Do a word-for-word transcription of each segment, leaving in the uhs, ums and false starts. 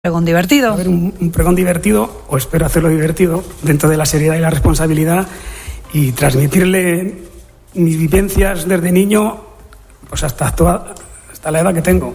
Pregón divertido. Va a haber un, un pregón divertido, o espero hacerlo divertido, dentro de la seriedad y la responsabilidad, y transmitirle mis vivencias desde niño, pues hasta, actual, hasta la edad que tengo.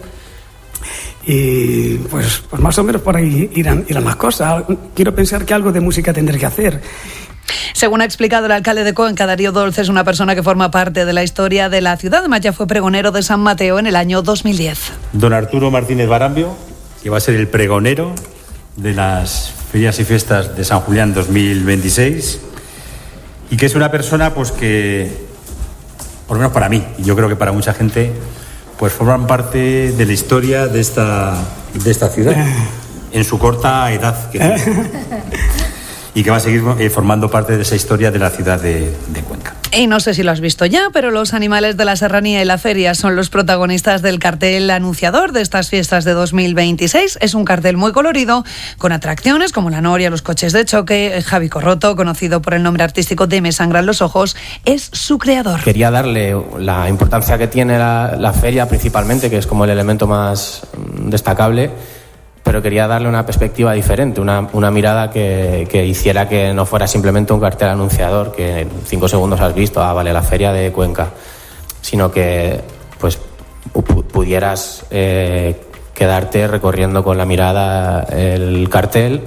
Y pues, pues más o menos por ahí irán, irán las cosas. Quiero pensar que algo de música tendré que hacer. Según ha explicado el alcalde de Cuenca, Darío Dolce, es una persona que forma parte de la historia de la ciudad. Además, ya fue pregonero de San Mateo en el año dos mil diez. Don Arturo Martínez Barambio, que va a ser el pregonero de las ferias y fiestas de San Julián dos mil veintiséis, y que es una persona pues que, por lo menos para mí, y yo creo que para mucha gente, pues forman parte de la historia de esta, de esta ciudad, en su corta edad que tiene, y que va a seguir eh, formando parte de esa historia de la ciudad de, de Cuenca. Y no sé si lo has visto ya, pero los animales de la serranía y la feria son los protagonistas del cartel anunciador de estas fiestas de dos mil veintiséis. Es un cartel muy colorido, con atracciones como la noria, los coches de choque. Javi Corroto, conocido por el nombre artístico de Me Sangran los Ojos, es su creador. Quería darle la importancia que tiene la, la feria principalmente, que es como el elemento más destacable, pero quería darle una perspectiva diferente, una, una mirada que, que hiciera que no fuera simplemente un cartel anunciador que en cinco segundos has visto, ah, vale, la feria de Cuenca, sino que pues pu- pudieras eh, quedarte recorriendo con la mirada el cartel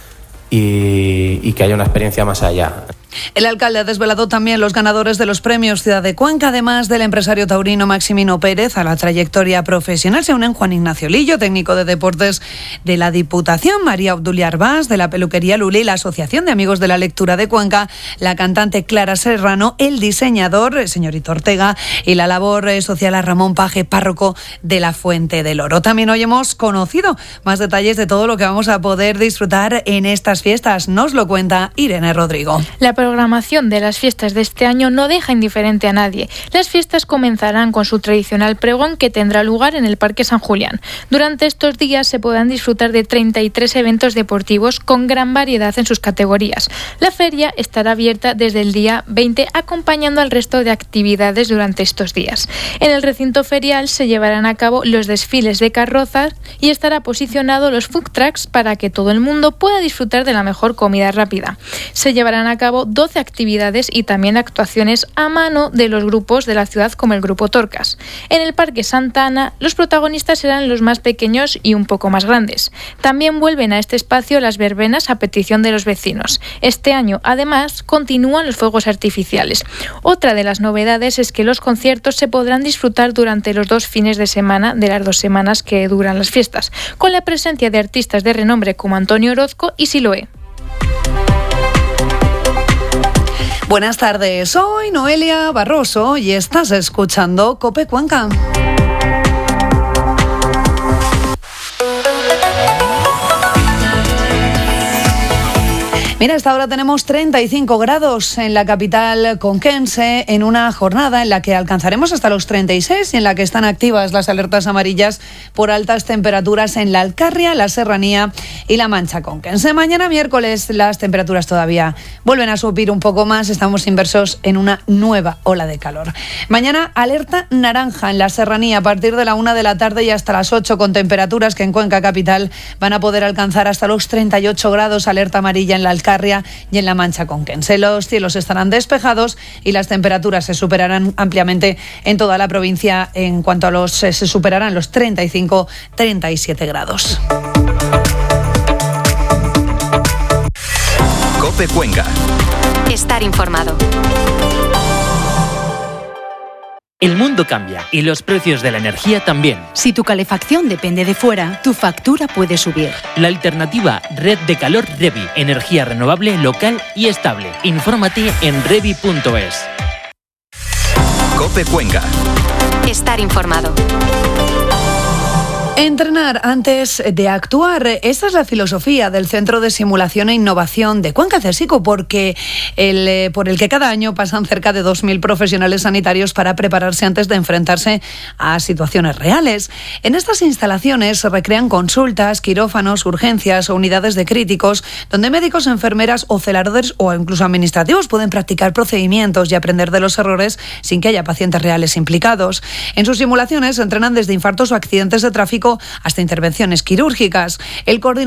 y, y que haya una experiencia más allá. El alcalde ha desvelado también los ganadores de los premios Ciudad de Cuenca. Además del empresario taurino Maximino Pérez, a la trayectoria profesional se unen Juan Ignacio Lillo, técnico de deportes de la Diputación, María Obdulia Arbás, de la peluquería Luli, la Asociación de Amigos de la Lectura de Cuenca, la cantante Clara Serrano, el diseñador, el señorito Ortega, y la labor social a Ramón Paje, párroco de la Fuente del Oro. También hoy hemos conocido más detalles de todo lo que vamos a poder disfrutar en estas fiestas. Nos lo cuenta Irene Rodrigo. La La programación de las fiestas de este año no deja indiferente a nadie. Las fiestas comenzarán con su tradicional pregón, que tendrá lugar en el Parque San Julián. Durante estos días se podrán disfrutar de treinta y tres eventos deportivos con gran variedad en sus categorías. La feria estará abierta desde el día veinte, acompañando al resto de actividades durante estos días. En el recinto ferial se llevarán a cabo los desfiles de carrozas y estará posicionado los food trucks para que todo el mundo pueda disfrutar de la mejor comida rápida. Se llevarán a cabo doce actividades y también actuaciones a mano de los grupos de la ciudad, como el Grupo Torcas. En el Parque Santa Ana, los protagonistas serán los más pequeños y un poco más grandes. También vuelven a este espacio las verbenas a petición de los vecinos. Este año, además, continúan los fuegos artificiales. Otra de las novedades es que los conciertos se podrán disfrutar durante los dos fines de semana de las dos semanas que duran las fiestas, con la presencia de artistas de renombre como Antonio Orozco y Siloé. Buenas tardes, soy Noelia Barroso y estás escuchando COPE Cuenca. Mira, hasta ahora tenemos treinta y cinco grados en la capital conquense, en una jornada en la que alcanzaremos hasta los treinta y seis y en la que están activas las alertas amarillas por altas temperaturas en la Alcarria, la Serranía y la Mancha Conquense. Mañana miércoles las temperaturas todavía vuelven a subir un poco más, estamos inmersos en una nueva ola de calor. Mañana alerta naranja en la Serranía a partir de la una de la tarde y hasta las ocho, con temperaturas que en Cuenca capital van a poder alcanzar hasta los treinta y ocho grados, alerta amarilla en la Alcarria y en la Mancha Conquense. Los cielos estarán despejados y las temperaturas se superarán ampliamente en toda la provincia. En cuanto a los, se superarán los treinta y cinco a treinta y siete grados. COPE Cuenca. Estar informado. El mundo cambia y los precios de la energía también. Si tu calefacción depende de fuera, tu factura puede subir. La alternativa Red de Calor Revi, energía renovable, local y estable. Infórmate en revi punto es. COPE Cuenca. Estar informado. Entrenar antes de actuar. Esta es la filosofía del Centro de Simulación e Innovación de Cuenca CSICO, porque el, eh, por el que cada año pasan cerca de dos mil profesionales sanitarios para prepararse antes de enfrentarse a situaciones reales. En estas instalaciones se recrean consultas, quirófanos, urgencias o unidades de críticos, donde médicos, enfermeras o celadores o incluso administrativos pueden practicar procedimientos y aprender de los errores sin que haya pacientes reales implicados. En sus simulaciones se entrenan desde infartos o accidentes de tráfico hasta intervenciones quirúrgicas. El coordinador